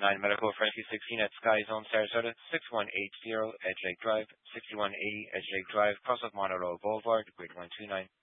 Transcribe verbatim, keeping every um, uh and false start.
nine Medical, Frankie sixteen at Sky Zone, Sarasota, sixty-one eighty Edge Lake Drive, sixty-one eighty Edge Lake Drive, cross of Monroe Boulevard, grade one two nine.